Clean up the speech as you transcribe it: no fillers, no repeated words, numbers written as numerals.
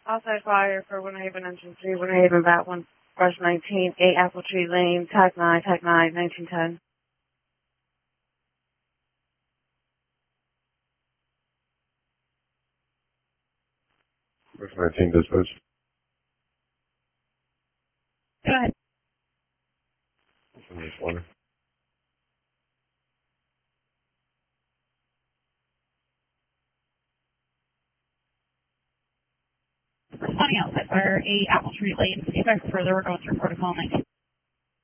Outside fire for Winter Haven Engine 3, Winter Haven VAT 1, Brush 19, 8 Apple Tree Lane, Tag 9, 1910. Brush 19 dispatch. Go ahead. Water. Responding outside fire, 8 Apple Tree Lane. 55 further, we're going through protocol 19.